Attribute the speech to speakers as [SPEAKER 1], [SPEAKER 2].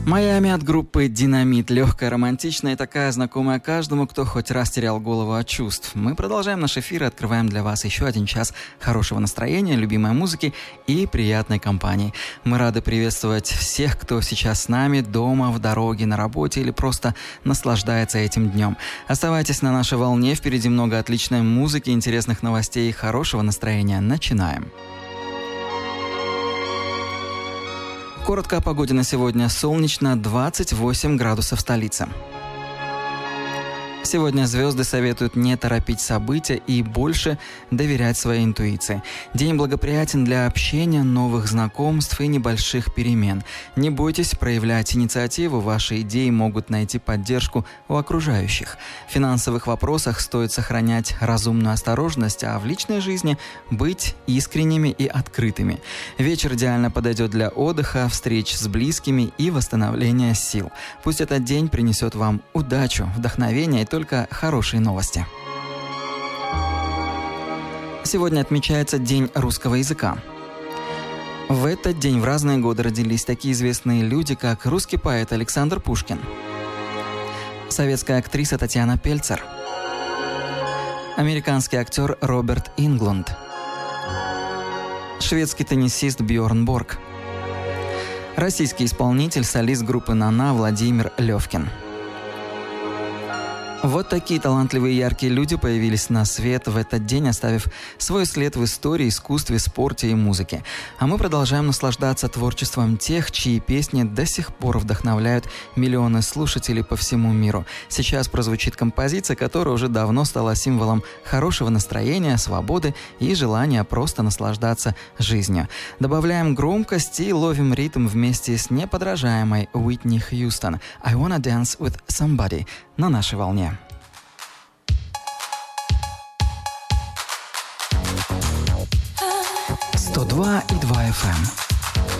[SPEAKER 1] Майами от группы «Динамит». Легкая, романтичная и такая знакомая каждому, кто хоть раз терял голову от чувств. Мы продолжаем наш эфир и открываем для вас еще один час хорошего настроения, любимой музыки и приятной компании. Мы рады приветствовать всех, кто сейчас с нами, дома, в дороге, на работе или просто наслаждается этим днем. Оставайтесь на нашей волне, впереди много отличной музыки, интересных новостей и хорошего настроения. Начинаем. Коротко о погоде на сегодня. Солнечно, 28 градусов в столице. Сегодня звезды советуют не торопить события и больше доверять своей интуиции. День благоприятен для общения, новых знакомств и небольших перемен. Не бойтесь проявлять инициативу, ваши идеи могут найти поддержку у окружающих. В финансовых вопросах стоит сохранять разумную осторожность, а в личной жизни быть искренними и открытыми. Вечер идеально подойдет для отдыха, встреч с близкими и восстановления сил. Пусть этот день принесет вам удачу, вдохновение и только хорошие новости. Сегодня отмечается День русского языка. В этот день в разные годы родились такие известные люди, как русский поэт Александр Пушкин, советская актриса Татьяна Пельцер, американский актер Роберт Инглунд, шведский теннисист Бьорн Борг, российский исполнитель, солист группы «Нана» Владимир Левкин. Вот такие талантливые и яркие люди появились на свет в этот день, оставив свой след в истории, искусстве, спорте и музыке. А мы продолжаем наслаждаться творчеством тех, чьи песни до сих пор вдохновляют миллионы слушателей по всему миру. Сейчас прозвучит композиция, которая уже давно стала символом хорошего настроения, свободы и желания просто наслаждаться жизнью. Добавляем громкость и ловим ритм вместе с неподражаемой Уитни Хьюстон. «I wanna dance with somebody» на нашей волне. 102,2 FM.